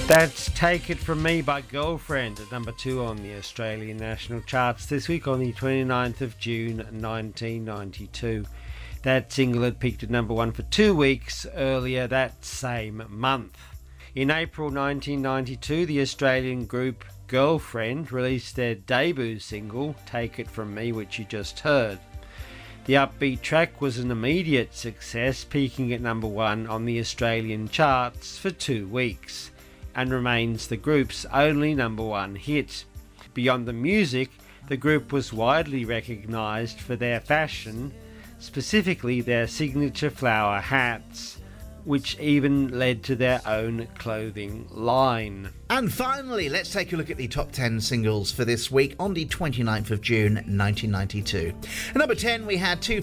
That's Take It From Me by Girlfriend at number 2 on the Australian national charts this week on the 29th of June 1992. That single had peaked at number 1 for 2 weeks earlier that same month. In April 1992, the Australian group Girlfriend released their debut single, Take It From Me, which you just heard. The upbeat track was an immediate success, peaking at number 1 on the Australian charts for 2 weeks, and remains the group's only number 1 hit. Beyond the music, the group was widely recognised for their fashion, specifically their signature flower hats, which even led to their own clothing line. And finally, let's take a look at the top 10 singles for this week on the 29th of June 1992. At number 10, we had Two